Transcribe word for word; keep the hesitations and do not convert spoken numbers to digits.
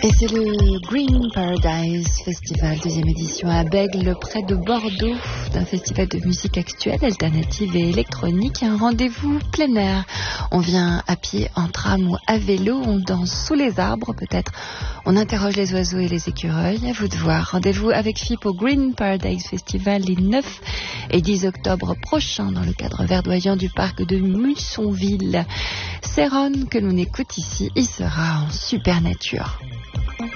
Et c'est le Green Paradise Festival, deuxième édition à Bègle, près de Bordeaux, d'un festival de musique actuelle, alternative et électronique. Un rendez-vous plein air. On vient à pied, en tram ou à vélo, on danse sous les arbres peut-être. On interroge les oiseaux et les écureuils. À vous de voir. Rendez-vous avec F I P au Green Paradise Festival les neuf et dix octobre prochains dans le cadre verdoyant du parc de Mussonville. C'est Ron que l'on écoute ici. Il sera en super nature.